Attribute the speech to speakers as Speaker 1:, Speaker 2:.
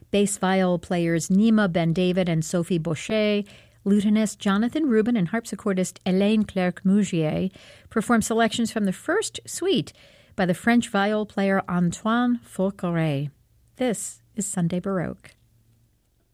Speaker 1: bass viol players Nima Ben David and Sophie Baucher, lutenist Jonathan Rubin and harpsichordist Hélène Clerc-Mougier perform selections from the first suite by the French viol player Antoine Forqueray. This is Sunday Baroque.